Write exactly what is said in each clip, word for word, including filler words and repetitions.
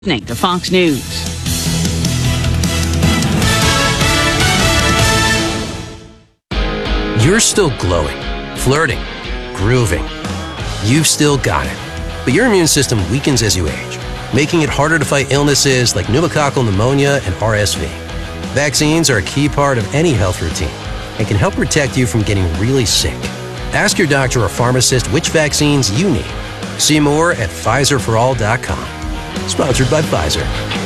Listening to Fox News. You're still glowing, flirting, grooving. You've still got it. But your immune system weakens as you age, making it harder to fight illnesses like pneumococcal pneumonia and R S V. Vaccines are a key part of any health routine and can help protect you from getting really sick. Ask your doctor or pharmacist which vaccines you need. See more at Pfizer for all dot com. Sponsored by Pfizer.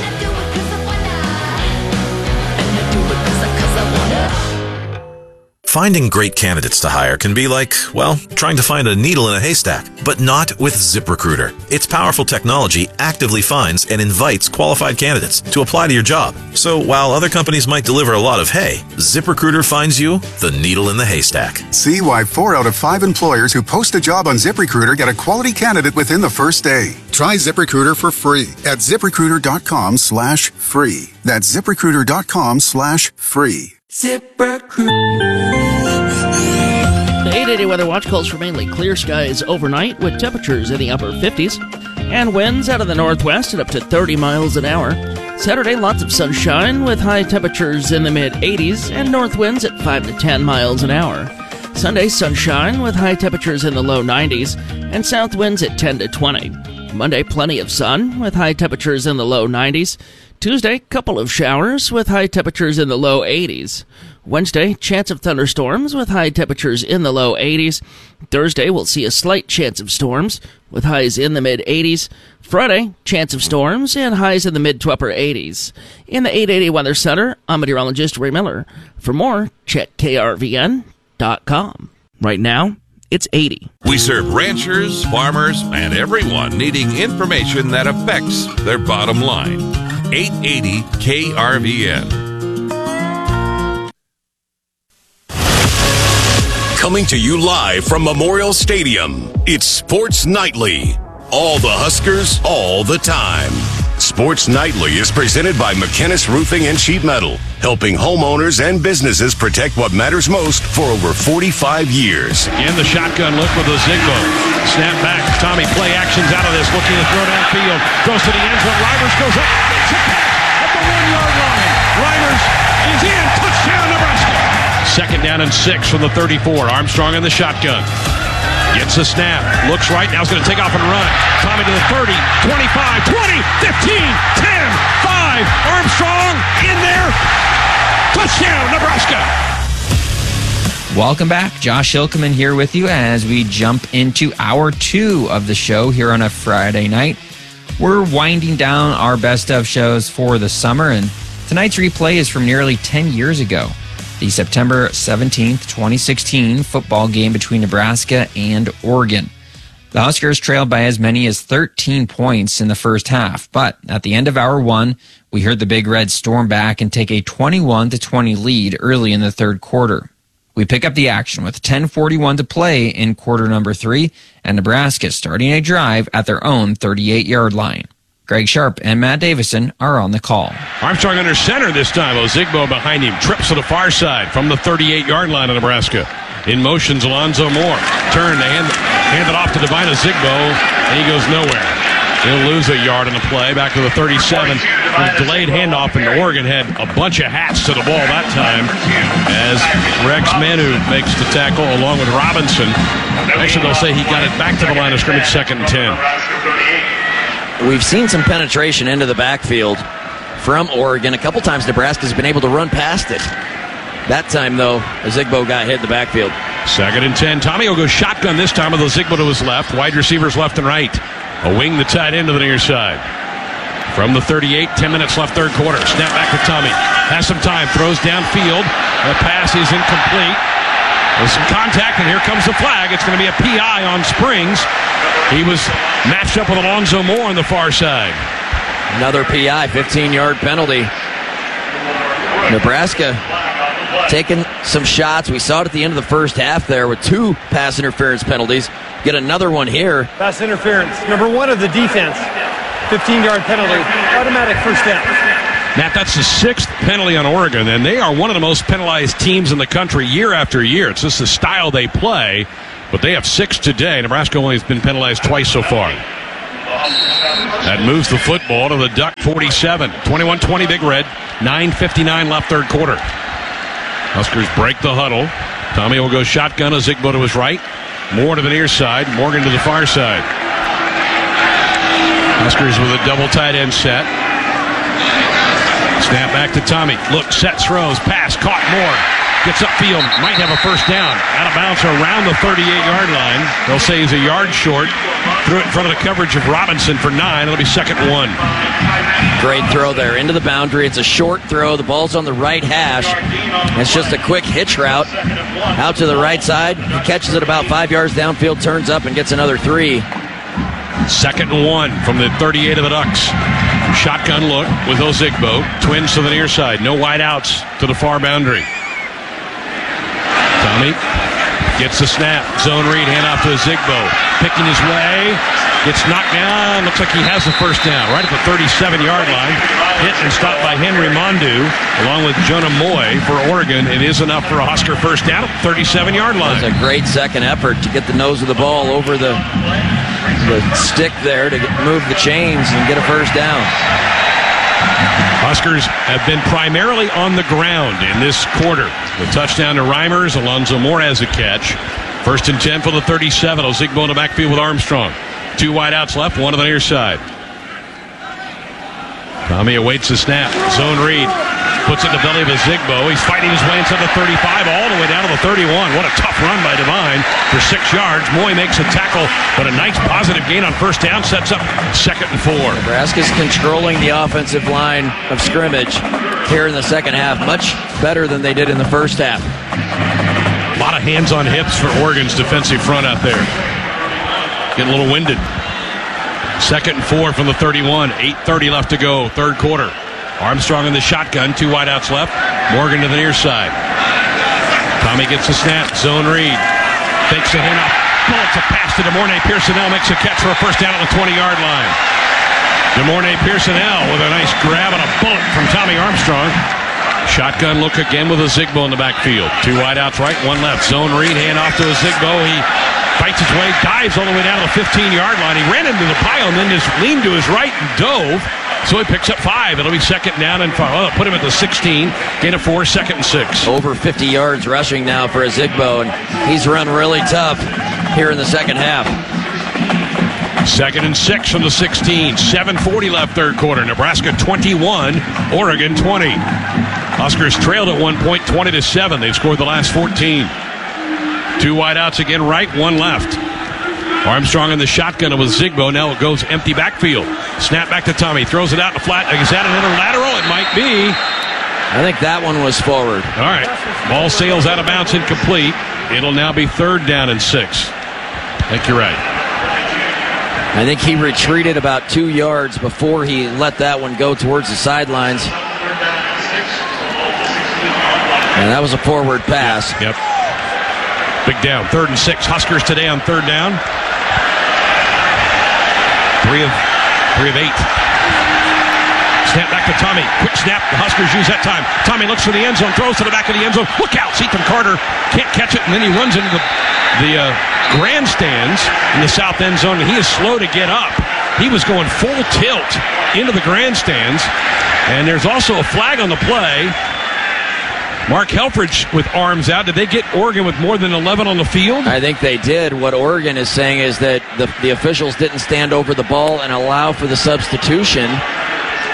Finding great candidates to hire can be like, well, trying to find a needle in a haystack, but not with ZipRecruiter. Its powerful technology actively finds and invites qualified candidates to apply to your job. So while other companies might deliver a lot of hay, ZipRecruiter finds you the needle in the haystack. See why four out of five employers who post a job on ZipRecruiter get a quality candidate within the first day. Try ZipRecruiter for free at ZipRecruiter.com slash free. That's ZipRecruiter.com slash free. ZipRecruiter. The eight eighty Weather Watch calls for mainly clear skies overnight with temperatures in the upper fifties and winds out of the northwest at up to thirty miles an hour. Saturday, lots of sunshine with high temperatures in the mid eighties and north winds at five to ten miles an hour. Sunday, sunshine with high temperatures in the low nineties and south winds at ten to twenty. Monday, plenty of sun with high temperatures in the low nineties. Tuesday, couple of showers with high temperatures in the low eighties. Wednesday, chance of thunderstorms with high temperatures in the low eighties. Thursday, we'll see a slight chance of storms with highs in the mid eighties. Friday, chance of storms and highs in the mid to upper eighties. In the eight eighty Weather Center, I'm meteorologist Ray Miller. For more, check K R V N dot com. Right now, it's eighty. We serve ranchers, farmers, and everyone needing information that affects their bottom line. eight eighty K R V N. Coming to you live from Memorial Stadium, it's Sports Nightly. All the Huskers, all the time. Sports Nightly is presented by McKinnis Roofing and Sheet Metal, helping homeowners and businesses protect what matters most for over forty-five years. In the shotgun look with the Zigbo. Snap back. Tommy play actions out of this. Looking to throw downfield. Goes to the end zone. Reimers goes up. Makes a catch at the one-yard line. Reimers is in. Touchdown, Nebraska. Second down and six from the thirty-four. Armstrong in the shotgun. Gets a snap. Looks right. Now he's going to take off and run. Tommy to the thirty, twenty-five, twenty, fifteen, ten, five. Armstrong in there. Touchdown, Nebraska. Welcome back. Josh Hilkeman here with you as we jump into hour two of the show here on a Friday night. We're winding down our best of shows for the summer, and tonight's replay is from nearly ten years ago. The September seventeenth, twenty sixteen football game between Nebraska and Oregon. The Huskers trailed by as many as thirteen points in the first half, but at the end of hour one, we heard the Big Reds storm back and take a twenty-one to twenty lead early in the third quarter. We pick up the action with ten forty-one to play in quarter number three, and Nebraska starting a drive at their own thirty-eight-yard line. Greg Sharp and Matt Davison are on the call. Armstrong under center this time. Ozigbo behind him. Trips to the far side from the thirty-eight-yard line of Nebraska. In motion's Alonzo Moore. Turn to hand, hand it off to Divine Ozigbo, and he goes nowhere. He'll lose a yard on the play. Back to the thirty-seven. The delayed handoff, and Oregon had a bunch of hats to the ball that time as Rex Manu makes the tackle along with Robinson. Actually, they'll say he got it back to the line of scrimmage, second and ten. We've seen some penetration into the backfield from Oregon. A couple times Nebraska's been able to run past it. That time, though, Ozigbo got hit in the backfield. Second and ten. Tommy will go shotgun this time with Ozigbo to his left. Wide receivers left and right. A wing the tight end to the near side. From the thirty-eight, ten minutes left, third quarter. Snap back to Tommy. Has some time. Throws downfield. The pass is incomplete. There's some contact, and here comes the flag. It's going to be a P I on Springs. He was matched up with Alonzo Moore on the far side. Another P I, fifteen-yard penalty. Nebraska taking some shots. We saw it at the end of the first half there with two pass interference penalties. Get another one here. Pass interference. Number one of the defense. fifteen-yard penalty. Automatic first down. Matt, that's the sixth penalty on Oregon, and they are one of the most penalized teams in the country year after year. It's just the style they play, but they have six today. Nebraska only has been penalized twice so far. That moves the football to the Duck forty-seven. twenty-one twenty Big Red. nine fifty-nine left third quarter. Huskers break the huddle. Tommy will go shotgun. Ozigbo to his right. Moore to the near side. Morgan to the far side. Huskers with a double tight end set. Snap back to Tommy. Look, set, throws, pass, caught. Moore gets upfield, might have a first down. Out of bounds around the thirty-eight-yard line. They'll say he's a yard short. Threw it in front of the coverage of Robinson for nine. It'll be second and one. Great throw there into the boundary. It's a short throw. The ball's on the right hash. It's just a quick hitch route out to the right side. He catches it about five yards downfield, turns up, and gets another three. Second and one from the thirty-eight of the Ducks. Shotgun look with Ozigbo. Twins to the near side. No wide outs to the far boundary. Tommy gets the snap. Zone read. Hand off to Ozigbo. Picking his way. Gets knocked down. Looks like he has the first down. Right at the thirty-seven-yard line. Hit and stopped by Henry Mondu along with Jonah Moy for Oregon. It is enough for a Husker first down at the thirty-seven-yard line. That's a great second effort to get the nose of the ball over the, the stick there to get, move the chains and get a first down. Huskers have been primarily on the ground in this quarter. The touchdown to Reimers. Alonzo Moore has a catch. First and ten for the thirty-seven. Ozigbo in the backfield with Armstrong. Two wideouts left, one to the near side. Tommy awaits the snap. Zone read. Puts it in the belly of Ozigbo. He's fighting his way inside the thirty-five, all the way down to the thirty-one. What a tough run by Devine for six yards. Moy makes a tackle, but a nice positive gain on first down. Sets up second and four. Nebraska's controlling the offensive line of scrimmage here in the second half. Much better than they did in the first half. A lot of hands on hips for Oregon's defensive front out there. Getting a little winded. Second and four from the thirty-one. eight thirty left to go, third quarter. Armstrong in the shotgun. Two wideouts left. Morgan to the near side. Tommy gets the snap. Zone read. Fakes a handoff. Bullets a pass to DeMornay Pearsonell. Makes a catch for a first down at the twenty-yard line. DeMornay Pearsonell with a nice grab and a bullet from Tommy Armstrong. Shotgun look again with Ozigbo in the backfield. Two wideouts right, one left. Zone read. Hand off to Ozigbo. He fights his way, dives all the way down to the fifteen-yard line. He ran into the pile and then just leaned to his right and dove. So he picks up five. It'll be second down and five. Well, put him at the sixteen. Gain of four, second and six. Over fifty yards rushing now for Ozigbo, and he's run really tough here in the second half. Second and six from the sixteen. seven forty left third quarter. Nebraska twenty-one, Oregon twenty. Huskers trailed at one point, twenty to seven. They've scored the last fourteen. Two wideouts again right, one left. Armstrong in the shotgun with Ozigbo. Now it goes empty backfield. Snap back to Tommy. Throws it out in the flat. Is that another lateral? It might be. I think that one was forward. All right. Ball sails out of bounds, incomplete. It'll now be third down and six. I think you're right. I think he retreated about two yards before he let that one go towards the sidelines. And that was a forward pass. Yep. Big down. Third and six. Huskers today on third down. Three of three of eight. Snap back to Tommy. Quick snap. The Huskers use that time. Tommy looks for the end zone. Throws to the back of the end zone. Look out. Ethan Carter can't catch it. And then he runs into the, the uh, grandstands in the south end zone. And he is slow to get up. He was going full tilt into the grandstands. And there's also a flag on the play. Mark Helfrich with arms out. Did they get Oregon with more than eleven on the field? I think they did. What Oregon is saying is that the, the officials didn't stand over the ball and allow for the substitution.